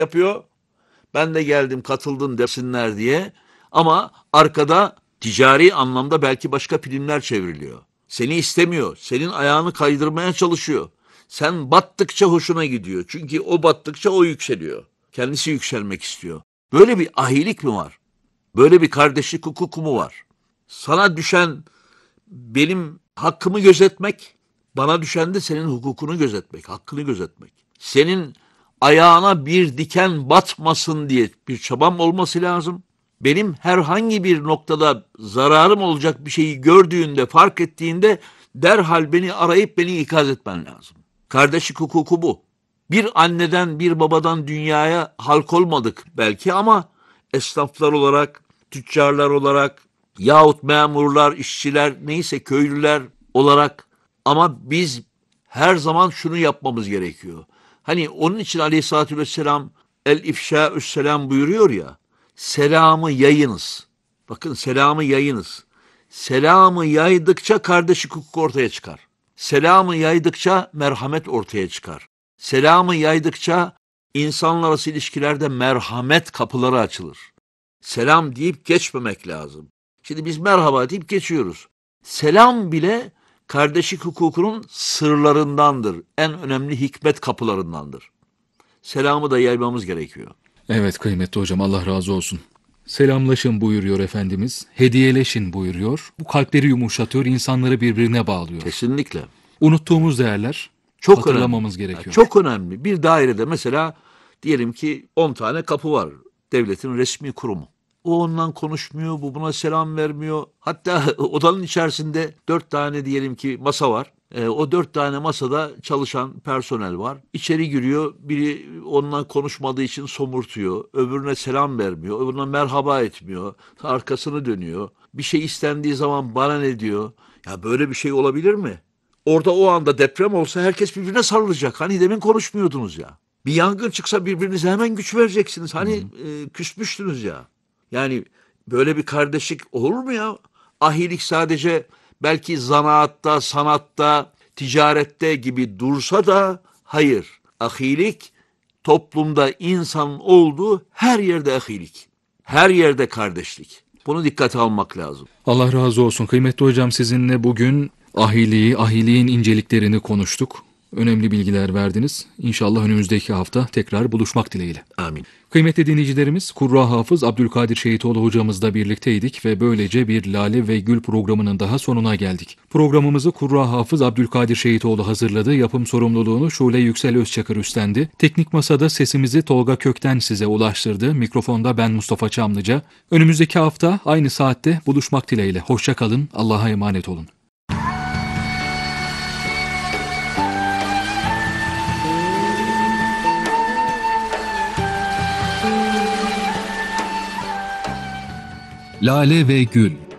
yapıyor. Ben de geldim katıldım desinler diye. Ama arkada ticari anlamda belki başka filmler çevriliyor. Seni istemiyor. Senin ayağını kaydırmaya çalışıyor. Sen battıkça hoşuna gidiyor. Çünkü o battıkça o yükseliyor. Kendisi yükselmek istiyor. Böyle bir ahilik mi var? Böyle bir kardeşlik hukuku mu var? Sana düşen benim hakkımı gözetmek, bana düşen de senin hukukunu gözetmek, hakkını gözetmek. Senin ayağına bir diken batmasın diye bir çabam olması lazım. Benim herhangi bir noktada zararım olacak bir şeyi gördüğünde, fark ettiğinde derhal beni arayıp beni ikaz etmen lazım. Kardeşlik hukuku bu. Bir anneden, bir babadan dünyaya halk olmadık belki ama esnaflar olarak, tüccarlar olarak yahut memurlar, işçiler, neyse köylüler olarak ama biz her zaman şunu yapmamız gerekiyor. Hani onun için Aleyhisselatü Vesselam el-ifşâüsselam buyuruyor ya, selamı yayınız. Bakın selamı yayınız. Selamı yaydıkça kardeşlik hukuk ortaya çıkar. Selamı yaydıkça merhamet ortaya çıkar. Selamı yaydıkça insanlar arası ilişkilerde merhamet kapıları açılır. Selam deyip geçmemek lazım. Şimdi biz merhaba deyip geçiyoruz. Selam bile kardeşlik hukukunun sırlarındandır. En önemli hikmet kapılarındandır. Selamı da yaymamız gerekiyor. Evet kıymetli hocam, Allah razı olsun. Selamlaşın buyuruyor Efendimiz. Hediyeleşin buyuruyor. Bu kalpleri yumuşatıyor, insanları birbirine bağlıyor. Kesinlikle. Unuttuğumuz değerler Çok hatırlamamız önemli. gerekiyor. Çok önemli. Bir dairede mesela diyelim ki 10 tane kapı var. Devletin resmi kurumu. O ondan konuşmuyor, bu buna selam vermiyor. Hatta odanın içerisinde 4 tane diyelim ki masa var. O 4 tane masada çalışan personel var. İçeri giriyor, biri onunla konuşmadığı için somurtuyor. Öbürüne selam vermiyor, öbürüne merhaba etmiyor. Arkasını dönüyor. Bir şey istendiği zaman bana ne diyor? Ya böyle bir şey olabilir mi? Orada o anda deprem olsa herkes birbirine sarılacak. Hani demin konuşmuyordunuz ya. Bir yangın çıksa birbirinize hemen güç vereceksiniz. Hani küsmüştünüz ya. Yani böyle bir kardeşlik olur mu ya? Ahilik sadece belki zanaatta, sanatta, ticarette gibi dursa da hayır. Ahilik toplumda insan olduğu her yerde ahilik. Her yerde kardeşlik. Bunu dikkate almak lazım. Allah razı olsun. Kıymetli hocam, sizinle bugün ahiliği, ahiliğin inceliklerini konuştuk. Önemli bilgiler verdiniz. İnşallah önümüzdeki hafta tekrar buluşmak dileğiyle. Amin. Kıymetli dinleyicilerimiz, Kurra Hafız Abdülkadir Şehitoğlu hocamızla birlikteydik ve böylece bir Lale ve Gül programının daha sonuna geldik. Programımızı Kurra Hafız Abdülkadir Şehitoğlu hazırladı. Yapım sorumluluğunu Şule Yüksel Özçakır üstlendi. Teknik masada sesimizi Tolga Kökten size ulaştırdı. Mikrofonda ben Mustafa Çamlıca. Önümüzdeki hafta aynı saatte buluşmak dileğiyle. Hoşça kalın. Allah'a emanet olun. Lale ve Gül